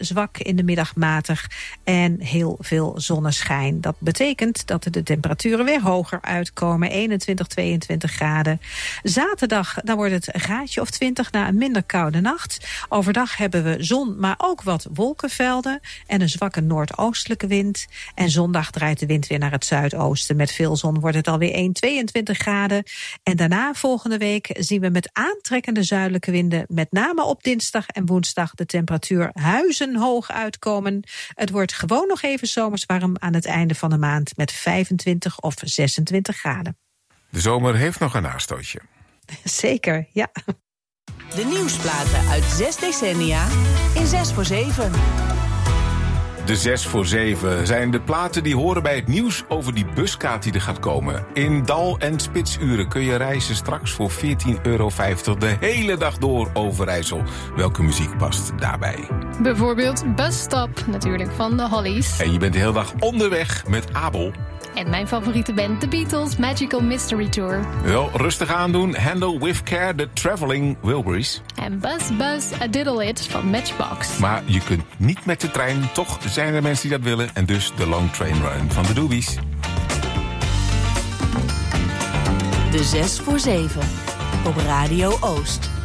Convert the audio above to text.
zwak, in de middag matig en heel veel zonneschijn. Dat betekent dat de temperaturen weer hoger uitkomen, 21, 22 graden. Zaterdag, dan wordt het een graadje of 20 na een minder koude nacht. Overdag hebben we zon, maar ook wat wolkenvelden en een zwakke noordoostelijke wind. En zondag draait de wind weer naar het zuidoosten. Met veel zon wordt het alweer 22 graden. En daarna volgende week zien we met aantrekkende zuidelijke winden, met name op dinsdag en woensdag, de temperatuur huizenhoog uitkomen. Het wordt gewoon nog even zomers warm aan het einde van de maand met 25 of 26 graden. De zomer heeft nog een nastootje. Zeker, ja. De nieuwsplaten uit 6 decennia in 6 voor 7. De 6 voor 7 zijn de platen die horen bij het nieuws over die buskaart die er gaat komen. In dal- en spitsuren kun je reizen straks voor €14,50 de hele dag door Overijssel. Welke muziek past daarbij? Bijvoorbeeld Bus Stop, natuurlijk, van de Hollies. En je bent de hele dag onderweg met Abel. En mijn favoriete band, The Beatles, Magical Mystery Tour. Wel, rustig aandoen, handle with care, the Traveling Wilburys. En Buzz Buzz, A Diddle It van Matchbox. Maar je kunt niet met de trein, toch zijn er mensen die dat willen. En dus de Long Train Run van de Doobies. De 6 voor 7 op Radio Oost.